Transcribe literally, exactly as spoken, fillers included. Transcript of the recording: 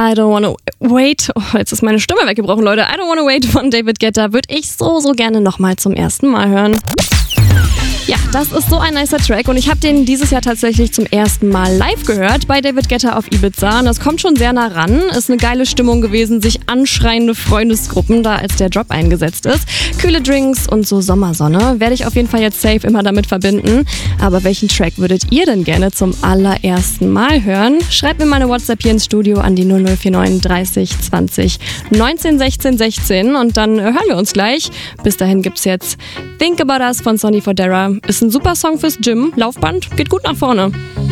I Don't Wanna Wait. Oh, jetzt ist meine Stimme weggebrochen, Leute. I Don't Wanna Wait von David Guetta würde ich so, so gerne nochmal zum ersten Mal hören. Ja, das ist so ein nicer Track und ich habe den dieses Jahr tatsächlich zum ersten Mal live gehört bei David Guetta auf Ibiza und das kommt schon sehr nah ran. Ist eine geile Stimmung gewesen, sich anschreiende Freundesgruppen da, als der Drop eingesetzt ist. Kühle Drinks und so Sommersonne werde ich auf jeden Fall jetzt safe immer damit verbinden. Aber welchen Track würdet ihr denn gerne zum allerersten Mal hören? Schreibt mir mal eine WhatsApp hier ins Studio an die null null vier neun dreißig zwanzig neunzehn sechzehn sechzehn und dann hören wir uns gleich. Bis dahin gibt's jetzt Think About Us von Sonny Fodera. Ist ein super Song fürs Gym, Laufband, geht gut nach vorne.